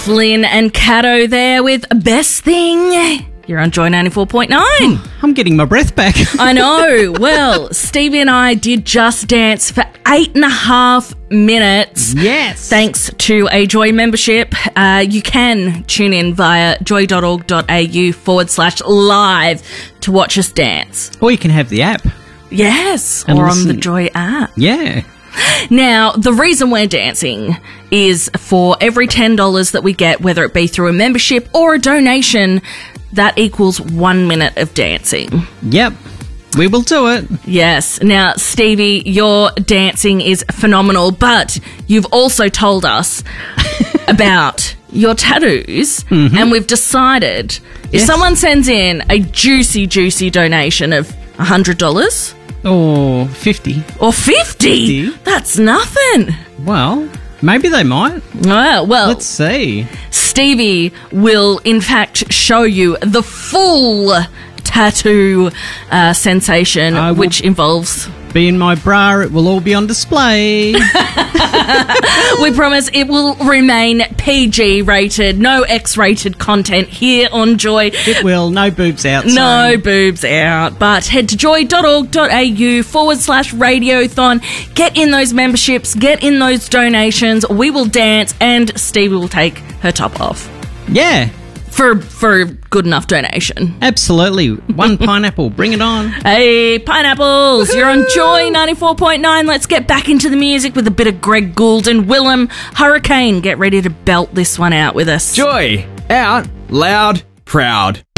Flynn and Cato there with Best Thing. You're on Joy 94.9. I'm getting my breath back. I know. Well, Stevie and I did Just Dance for 8.5 minutes. Yes. Thanks to a Joy membership. You can tune in via joy.org.au/live to watch us dance. Or you can have the app. Yes. And or listen. on the Joy app. Yeah. Now, the reason we're dancing is for every $10 that we get, whether it be through a membership or a donation, that equals 1 minute of dancing. Yep. We will do it. Yes. Now, Stevie, your dancing is phenomenal, but you've also told us about your tattoos, and we've decided if someone sends in a juicy, juicy donation of $100... Or 50. Or 50? That's nothing. Well, maybe they might. Well, Let's see. Stevie will, in fact, show you the full tattoo sensation, which involves... Be in my bra, it will all be on display. We promise it will remain PG rated, no X rated content here on Joy. It will, no boobs out. No sorry. boobs out. But head to joy.org.au/radiothon. Get in those memberships, get in those donations. We will dance and Stevie will take her top off. Yeah. For a good enough donation. Absolutely. One pineapple. Bring it on. Hey, pineapples! You're on Joy 94.9. Let's get back into the music with a bit of Greg Gould and Willem Hurricane. Get ready to belt this one out with us. Joy. Out. Loud. Proud.